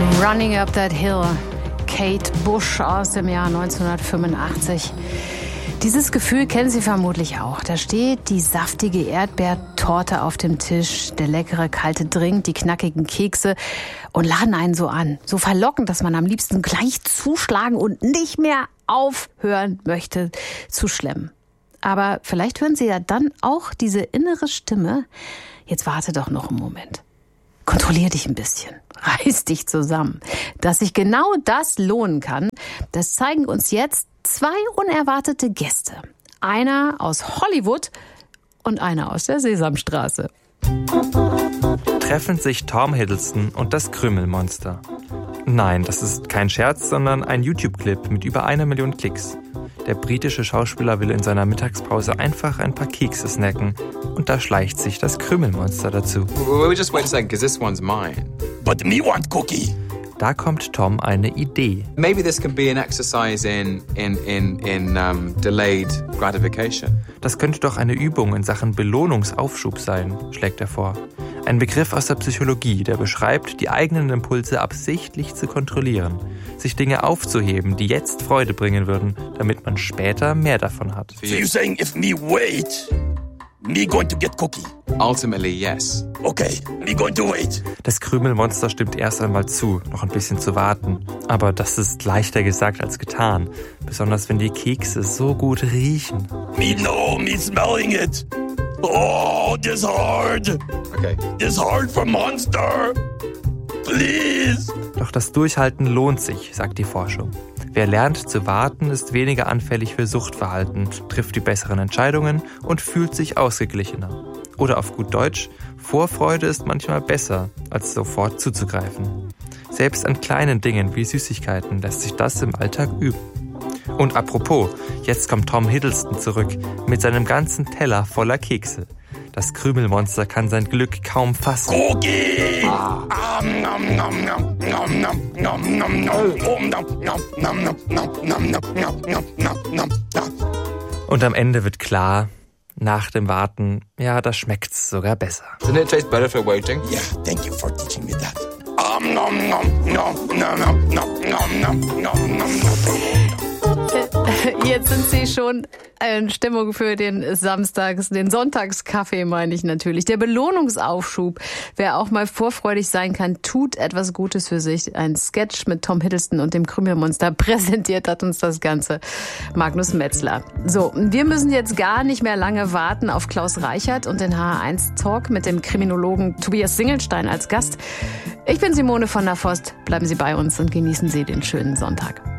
Running Up That Hill, Kate Bush aus dem Jahr 1985. Dieses Gefühl kennen Sie vermutlich auch. Da steht die saftige Erdbeertorte auf dem Tisch, der leckere kalte Drink, die knackigen Kekse und laden einen so an. So verlockend, dass man am liebsten gleich zuschlagen und nicht mehr aufhören möchte zu schlemmen. Aber vielleicht hören Sie ja dann auch diese innere Stimme. Jetzt warte doch noch einen Moment. Kontrollier dich ein bisschen. Reiß dich zusammen. Dass sich genau das lohnen kann, das zeigen uns jetzt 2 unerwartete Gäste. Einer aus Hollywood und einer aus der Sesamstraße. Treffen sich Tom Hiddleston und das Krümelmonster. Nein, das ist kein Scherz, sondern ein YouTube-Clip mit über 1 Million Klicks. Der britische Schauspieler will in seiner Mittagspause einfach ein paar Kekse snacken und da schleicht sich das Krümelmonster dazu. We just wait a second, because this one's mine. But me want cookie. Da kommt Tom eine Idee. Maybe this can be an exercise in delayed gratification. Das könnte doch eine Übung in Sachen Belohnungsaufschub sein, schlägt er vor. Ein Begriff aus der Psychologie, der beschreibt, die eigenen Impulse absichtlich zu kontrollieren, sich Dinge aufzuheben, die jetzt Freude bringen würden, damit man später mehr davon hat. So you're saying if me wait, me going to get cookie? Ultimately, yes. Okay, me going to wait. Das Krümelmonster stimmt erst einmal zu, noch ein bisschen zu warten. Aber das ist leichter gesagt als getan. Besonders wenn die Kekse so gut riechen. Me know, me smelling it. Oh, this hard. Okay. This hard for monster. Please. Doch das Durchhalten lohnt sich, sagt die Forschung. Wer lernt zu warten, ist weniger anfällig für Suchtverhalten, trifft die besseren Entscheidungen und fühlt sich ausgeglichener. Oder auf gut Deutsch, Vorfreude ist manchmal besser, als sofort zuzugreifen. Selbst an kleinen Dingen wie Süßigkeiten lässt sich das im Alltag üben. Und apropos, jetzt kommt Tom Hiddleston zurück mit seinem ganzen Teller voller Kekse. Das Krümelmonster kann sein Glück kaum fassen. Cookie! Und am Ende wird klar, nach dem Warten, ja, da schmeckt's sogar besser. Doesn't it taste better for waiting? Yeah, thank you for teaching me that. Jetzt sind Sie schon in Stimmung für den Sonntagskaffee, meine ich natürlich. Der Belohnungsaufschub. Wer auch mal vorfreudig sein kann, tut etwas Gutes für sich. Ein Sketch mit Tom Hiddleston und dem Krümelmonster präsentiert hat uns das Ganze Magnus Metzler. So, wir müssen jetzt gar nicht mehr lange warten auf Klaus Reichert und den HR1-Talk mit dem Kriminologen Tobias Singelstein als Gast. Ich bin Simone von der Vost. Bleiben Sie bei uns und genießen Sie den schönen Sonntag.